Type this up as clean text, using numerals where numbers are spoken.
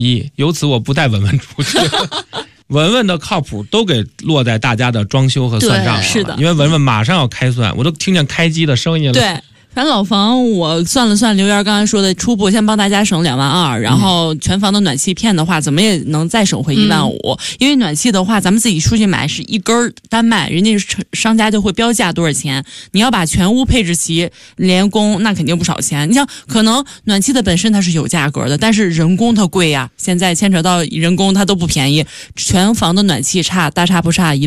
由此我不带文文出去。文文的靠谱都给落在大家的装修和算账上了， 是的， 因为文文马上要开算，我都听见开机的声音了。 对。反正老房我算了算，刘源刚才说的初步先帮大家省22000，然后全房的暖气片的话，怎么也能再省回15000，因为暖气的话，咱们自己出去买是一根单卖，人家商家就会标价多少钱，你要把全屋配置齐，连工那肯定不少钱。你像可能暖气的本身它是有价格的，但是人工它贵呀，现在牵扯到人工它都不便宜，全房的暖气大差不差